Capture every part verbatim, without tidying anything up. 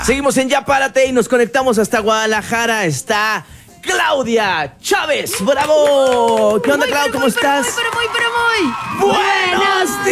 Seguimos en Ya Párate y nos conectamos hasta Guadalajara. Está Claudia Chávez. ¡Bravo! ¿Qué onda, Clau? ¿Cómo muy, estás? Pero muy, pero muy, pero muy. ¡Buenos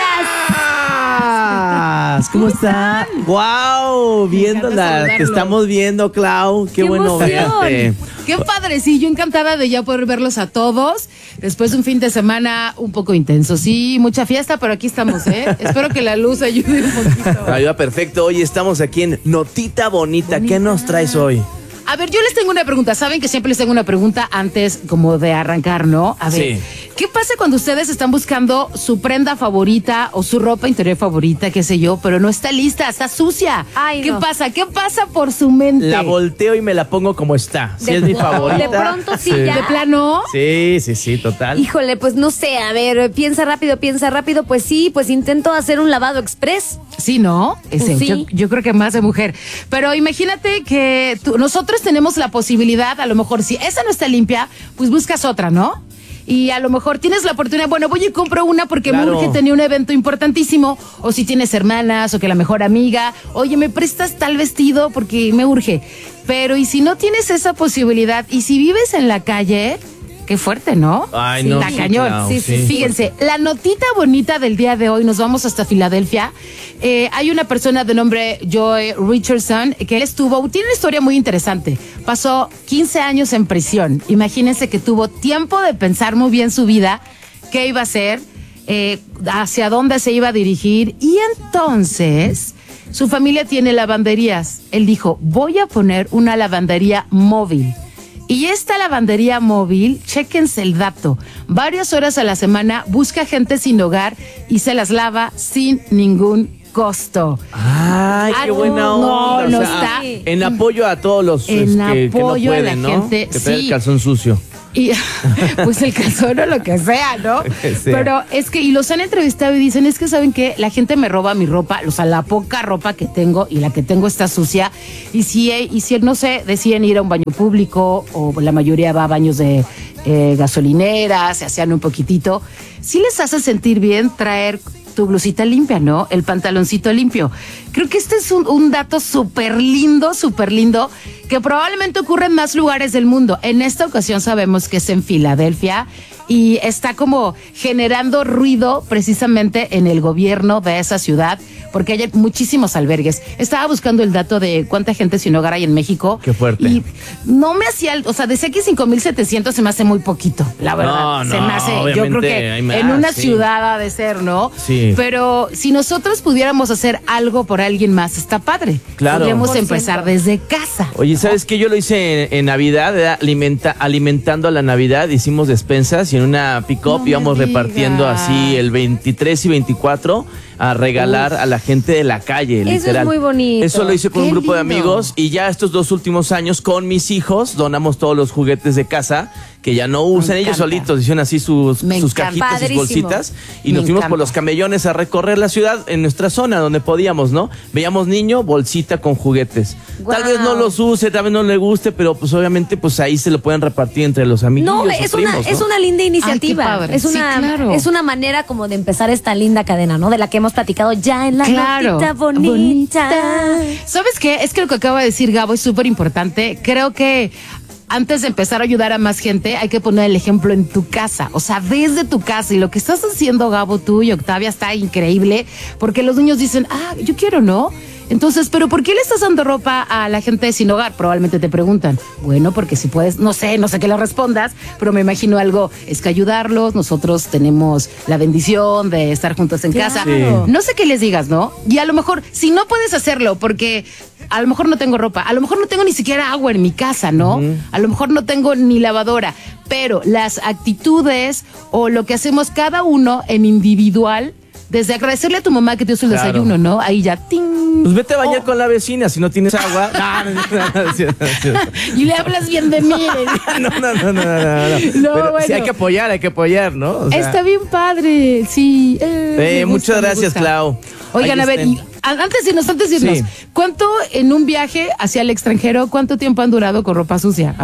días! ¿Cómo está? ¡Wow! Viéndola. Te estamos viendo, Clau. ¡Qué, ¡Qué bueno verte! Qué padre, sí, yo encantada de ya poder verlos a todos después de un fin de semana un poco intenso. Sí, mucha fiesta, pero aquí estamos, ¿eh? Espero que la luz ayude un poquito. Ayuda perfecto. Hoy estamos aquí en Notita Bonita. Bonita. ¿Qué nos traes hoy? A ver, yo les tengo una pregunta. Saben que siempre les tengo una pregunta antes como de arrancar, ¿no? A ver, Sí. ¿qué pasa cuando ustedes están buscando su prenda favorita o su ropa interior favorita, qué sé yo, pero no está lista, está sucia? Ay, ¿Qué no. pasa? ¿Qué pasa por su mente? La volteo y me la pongo como está. Si De- es mi favorita. de pronto sí, ya. ¿De plano? Sí, sí, sí, total. Híjole, pues no sé, a ver, piensa rápido, piensa rápido, pues sí, pues intento hacer un lavado express. Sí, ¿no? Ese, Sí. Yo, yo creo que más de mujer. Pero imagínate que tú- nosotros tenemos la posibilidad, a lo mejor, si esa no está limpia, pues buscas otra, ¿no? Y a lo mejor tienes la oportunidad, bueno, voy y compro una porque Claro. me urge, tenía un evento importantísimo, o si tienes hermanas, o que la mejor amiga, oye, ¿me prestas tal vestido? Porque me urge. Pero, ¿y si no tienes esa posibilidad? ¿Y si vives en la calle? Qué fuerte, ¿no? Ay, Sí, no, está sí, cañón. Clau, Sí, sí, sí. Fíjense, la notita bonita del día de hoy, nos vamos hasta Filadelfia. Eh, hay una persona de nombre Joy Richardson que él estuvo, tiene una historia muy interesante. Pasó quince años en prisión. Imagínense que tuvo tiempo de pensar muy bien su vida, qué iba a hacer, eh, hacia dónde se iba a dirigir. Y entonces, su familia tiene lavanderías. Él dijo, voy a poner una lavandería móvil. Y esta lavandería móvil, chéquense el dato, varias horas a la semana busca gente sin hogar y se las lava sin ningún costo. Ay, qué Ah, buena no, onda. no O sea, está. en apoyo a todos los En este, que no apoyo a la pueden, ¿no? gente, Que trae sí. el calzón sucio. Y pues el calzón o lo que sea, ¿no? Que sea. Pero es que, y los han entrevistado y dicen, es que saben que la gente me roba mi ropa, o sea, la poca ropa que tengo y la que tengo está sucia. Y si, y si no sé, deciden ir a un baño público o la mayoría va a baños de eh, gasolineras, se hacían un poquitito, sí les hace sentir bien traer tu blusita limpia, ¿no? El pantaloncito limpio. Creo que este es un, un dato súper lindo, súper lindo, que probablemente ocurre en más lugares del mundo. En esta ocasión sabemos que es en Filadelfia y está como generando ruido precisamente en el gobierno de esa ciudad, porque hay muchísimos albergues. Estaba buscando el dato de cuánta gente sin hogar hay en México. Qué fuerte. Y no me hacía, o sea, decía que cinco mil setecientos se me hace muy poquito, la verdad. No, se no, me hace, yo obviamente creo que hay más, en una sí. ciudad ha de ser, ¿no? Sí. Pero si nosotros pudiéramos hacer algo por alguien más, está padre. Claro. Podríamos cien por ciento. empezar desde casa. Oye, ¿sabes qué? Yo lo hice en, en Navidad, era alimenta, alimentando a la Navidad, hicimos despensas y en una pick-up No me íbamos digas. repartiendo así el veintitrés y veinticuatro a regalar Uf. a la gente de la calle, Eso es literal. muy bonito. Eso lo hice con Qué un grupo de lindo. amigos y ya estos dos últimos años con mis hijos donamos todos los juguetes de casa que ya no usan. Ellos encanta. solitos hicieron así sus, Me sus encanta. cajitas, sus Padrísimo. bolsitas y Me nos fuimos encanta. por los camellones a recorrer la ciudad en nuestra zona donde podíamos, ¿no? Veíamos niño, bolsita con juguetes. Tal Guau. vez no los use, tal vez no le guste, pero pues obviamente pues ahí se lo pueden repartir entre los amigos. No, es una, primos, es ¿no? una linda iniciativa. Ay, qué padre. Es Sí, una, claro. es una manera como de empezar esta linda cadena, ¿no? De la que hemos platicado ya en la Claro. notita bonita. ¿Sabes qué? Es que lo que acaba de decir Gabo es súper importante. Creo que antes de empezar a ayudar a más gente, hay que poner el ejemplo en tu casa. O sea, desde tu casa. Y lo que estás haciendo, Gabo, tú y Octavia, está increíble. Porque los niños dicen, ah, yo quiero, ¿no? Entonces, ¿pero por qué le estás dando ropa a la gente sin hogar? Probablemente te preguntan. Bueno, porque si puedes, no sé, no sé qué le respondas, pero me imagino algo, es que ayudarlos, nosotros tenemos la bendición de estar juntos en casa. Sí. No sé qué les digas, ¿no? Y a lo mejor, si no puedes hacerlo, porque a lo mejor no tengo ropa, a lo mejor no tengo ni siquiera agua en mi casa, ¿no? Uh-huh. A lo mejor no tengo ni lavadora, pero las actitudes o lo que hacemos cada uno en individual, desde agradecerle a tu mamá que te hizo el Claro. desayuno, ¿no? Ahí ya, ¡ting! Pues vete a bañar Oh. con la vecina si no tienes agua. No, no, no, no, no, sí, no, sí, no. Y le hablas bien de mí. No, no, no, no, no, no. No, Pero bueno. sí hay que apoyar, hay que apoyar, ¿no? O sea, Está bien padre, sí. Eh, eh, me muchas gusta, me gracias, gusta. Clau. Oigan, Ahí a ver, estén. y a- antes de irnos, antes de irnos, Sí. ¿cuánto en un viaje hacia el extranjero, cuánto tiempo han durado con ropa sucia? A ver.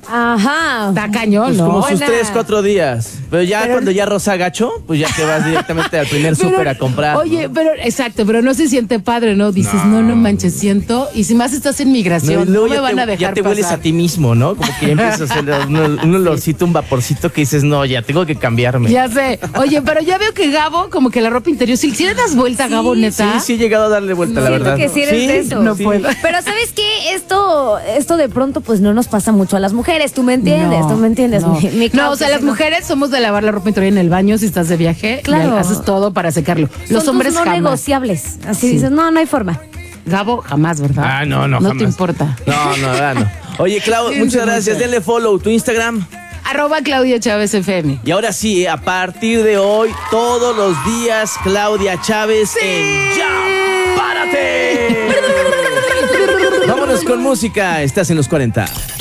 Ajá. Está cañón, Pues ¿no? como sus Buena. tres, cuatro días. Pero ya Pero- cuando ya rosa gacho, pues ya te vas directamente al primer Pero- súper a comprar. Oye, pero exacto, pero no se siente padre, ¿no? Dices, no, no, manches, siento. Y si más estás en No, migración, y no, luego me ya van te, a dejar ya te hueles pasar. a ti mismo, ¿no? Como que ya empiezas a hacer un, un olorcito, un vaporcito que dices, no, ya tengo que cambiarme. Ya sé. Oye, pero ya veo que Gabo, como que la ropa interior, si le das vuelta, Sí, Gabo, neta. Sí, sí he llegado a darle vuelta, la Siento verdad. que sí eres de eso. No puedo. Pero ¿sabes qué? Esto, esto de pronto pues no nos pasa mucho a las mujeres. ¿Tú me entiendes? No, ¿Tú me entiendes? No, Mi- mi Clau, No, o sea, que las sí, no. mujeres somos de lavar la ropa interior en el baño si estás de viaje. Claro. Y haces todo para secarlo. Los Son hombres tus no jamás. negociables. Así Sí. dices, no, no hay forma. Gabo, jamás, ¿verdad? Ah, no, no, No jamás. te importa. No, no, verdad, no. Oye, Clau, Sí, muchas sí, gracias. mucho. Denle follow, tu Instagram. Arroba Claudia Chávez F M. Y ahora sí, eh, a partir de hoy, todos los días, Claudia Chávez en Ya, ¡Párate! Vámonos con música. Estás en los cuarenta.